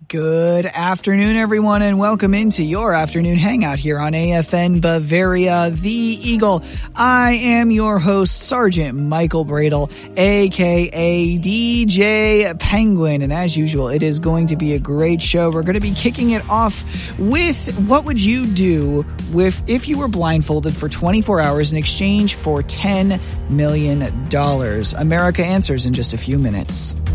Good afternoon, everyone, and welcome into your afternoon hangout here on AFN Bavaria, the Eagle. I am your host, Sergeant Michael Bradle, aka DJ Penguin, and as usual, it is going to be a great show. We're going to be kicking it off with what would you do if you were blindfolded for 24 hours in exchange for $10 million? America answers in just a few minutes.